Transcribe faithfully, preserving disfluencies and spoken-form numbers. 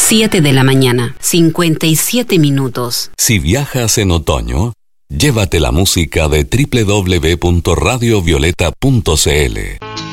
siete de la mañana, cincuenta y siete minutos. Si viajas en otoño, llévate la música de doble u doble u doble u punto radio violeta punto c l.